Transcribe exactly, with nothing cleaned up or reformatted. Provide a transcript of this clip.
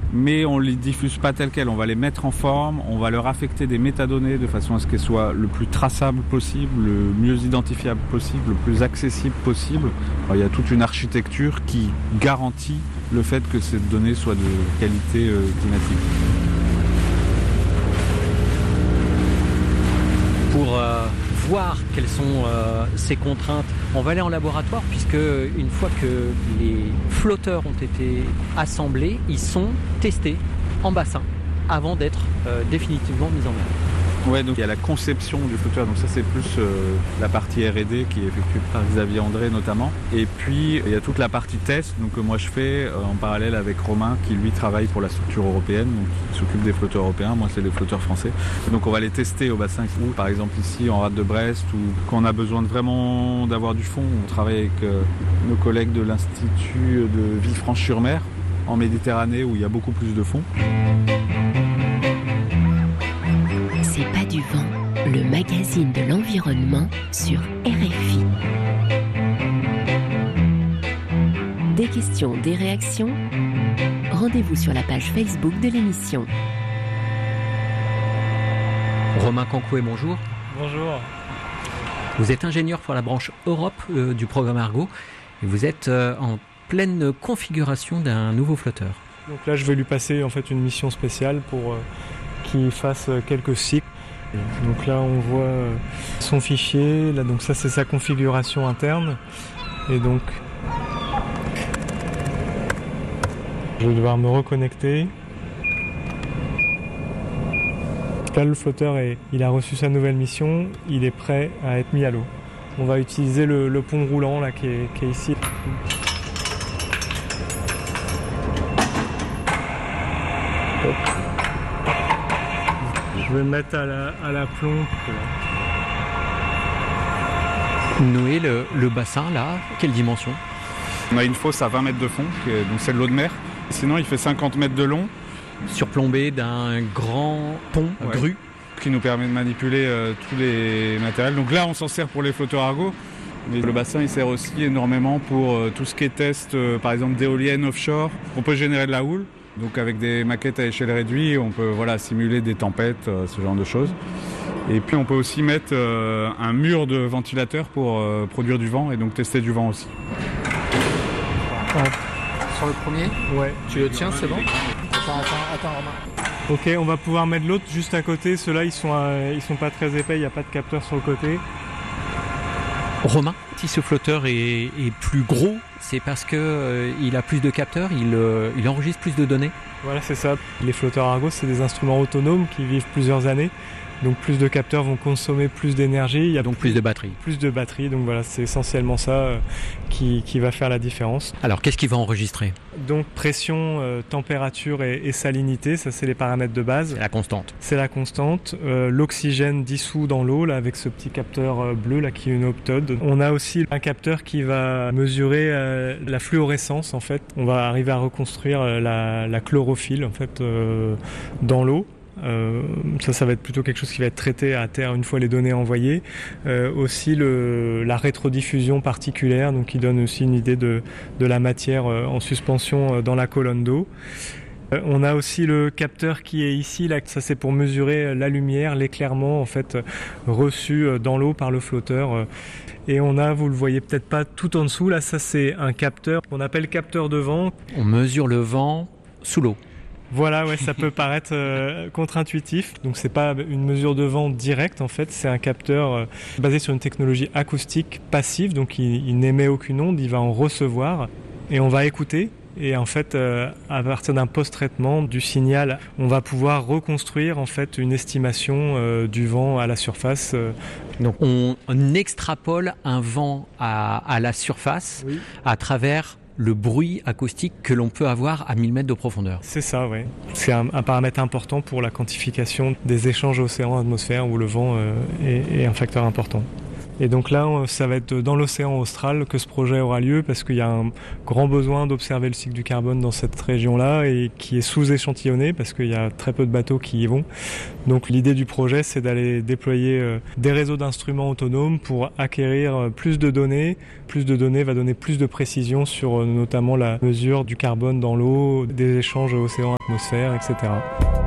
mais on ne les diffuse pas telles quelles. On va les mettre en forme, on va leur affecter des métadonnées de façon à ce qu'elles soient le plus traçables possible, le mieux identifiable possible, le plus accessible possible. Alors, il y a toute une architecture qui garantit le fait que ces données soient de qualité euh, climatique. Pour euh, voir quelles sont euh, ces contraintes, on va aller en laboratoire puisque une fois que les flotteurs ont été assemblés, ils sont testés en bassin avant d'être euh, définitivement mis en œuvre. Ouais, donc il y a la conception du flotteur, donc ça c'est plus euh, la partie R et D qui est effectuée par Xavier André notamment. Et puis il y a toute la partie test, donc que moi je fais euh, en parallèle avec Romain qui lui travaille pour la structure européenne, donc qui s'occupe des flotteurs européens, moi c'est les flotteurs français. Donc on va les tester au bassin, ou par exemple ici en rade de Brest, ou quand on a besoin de vraiment d'avoir du fond, on travaille avec euh, nos collègues de l'Institut de Villefranche-sur-Mer en Méditerranée où il y a beaucoup plus de fond. C'est pas du vent, le magazine de l'environnement sur R F I. Des questions, des réactions, rendez-vous sur la page Facebook de l'émission. Romain Cancouet, bonjour. Bonjour. Vous êtes ingénieur pour la branche Europe euh, du programme Argo et vous êtes euh, en pleine configuration d'un nouveau flotteur. Donc là, je vais lui passer en fait une mission spéciale pour euh, qu'il fasse quelques cycles. Donc là, on voit euh, son fichier. Là, donc ça, c'est sa configuration interne. Et donc, je vais devoir me reconnecter. Là, le flotteur, est, il a reçu sa nouvelle mission. Il est prêt à être mis à l'eau. On va utiliser le, le pont roulant là, qui est, qui est ici. Hop. Je vais me mettre à la, à la plombe. Noé, le, le bassin, là, quelle dimension ? On a une fosse à vingt mètres de fond, donc c'est de l'eau de mer. Sinon, il fait cinquante mètres de long. Surplombé d'un grand pont, ouais, grue. Qui nous permet de manipuler euh, tous les matériels. Donc là, on s'en sert pour les flotteurs Argo. Mais le bassin, il sert aussi énormément pour euh, tout ce qui est test, euh, par exemple d'éoliennes offshore. On peut générer de la houle. Donc avec des maquettes à échelle réduite, on peut voilà, simuler des tempêtes, euh, ce genre de choses. Et puis on peut aussi mettre euh, un mur de ventilateur pour euh, produire du vent et donc tester du vent aussi. Ah. Sur le premier ? Ouais. Tu le tiens, c'est bon ? Attends, attends, attends, Romain. Ok, on va pouvoir mettre l'autre juste à côté. Ceux-là, ils sont, euh, ils sont pas très épais, il n'y a pas de capteur sur le côté. Romain, si ce flotteur est, est plus gros, c'est parce qu'il euh, a plus de capteurs, il, euh, il enregistre plus de données. Voilà, c'est ça. Les flotteurs Argo, c'est des instruments autonomes qui vivent plusieurs années. Donc plus de capteurs vont consommer plus d'énergie. Il y a donc plus de batterie. Plus de batterie, donc voilà, c'est essentiellement ça euh, qui, qui va faire la différence. Alors qu'est-ce qu'il va enregistrer ? Donc pression, euh, température et, et salinité, ça c'est les paramètres de base. C'est la constante. C'est la constante. Euh, l'oxygène dissous dans l'eau, là, avec ce petit capteur euh, bleu là, qui est une optode. On a aussi un capteur qui va mesurer euh, la fluorescence en fait. On va arriver à reconstruire euh, la, la chlorophylle en fait euh, dans l'eau. Euh, ça, ça va être plutôt quelque chose qui va être traité à terre une fois les données envoyées. Euh, aussi le, la rétrodiffusion particulière, donc qui donne aussi une idée de, de la matière euh, en suspension euh, dans la colonne d'eau. Euh, on a aussi le capteur qui est ici, là, ça c'est pour mesurer la lumière, l'éclairement en fait reçu dans l'eau par le flotteur. Et on a, vous le voyez peut-être pas tout en dessous, là ça c'est un capteur qu'on appelle capteur de vent. On mesure le vent sous l'eau. Voilà, ouais, ça peut paraître euh, contre-intuitif. Donc c'est pas une mesure de vent directe en fait, c'est un capteur euh, basé sur une technologie acoustique passive, donc il, il n'émet aucune onde, il va en recevoir et on va écouter. Et en fait, euh, à partir d'un post-traitement du signal, on va pouvoir reconstruire en fait une estimation euh, du vent à la surface. Euh. Donc on, on extrapole un vent à, à la surface oui. à travers le bruit acoustique que l'on peut avoir à mille mètres de profondeur. C'est ça, oui. C'est un, un paramètre important pour la quantification des échanges océan-atmosphère où le vent euh, est, est un facteur important. Et donc là, ça va être dans l'océan austral que ce projet aura lieu parce qu'il y a un grand besoin d'observer le cycle du carbone dans cette région-là et qui est sous-échantillonné parce qu'il y a très peu de bateaux qui y vont. Donc l'idée du projet, c'est d'aller déployer des réseaux d'instruments autonomes pour acquérir plus de données. Plus de données va donner plus de précision sur notamment la mesure du carbone dans l'eau, des échanges océan-atmosphère, et cetera.